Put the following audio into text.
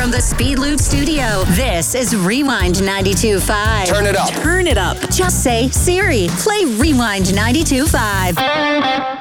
from the Speed Loop studio, this is Rewind 92.5. Turn it up. Turn it up. Just say, Siri, play Rewind 92.5.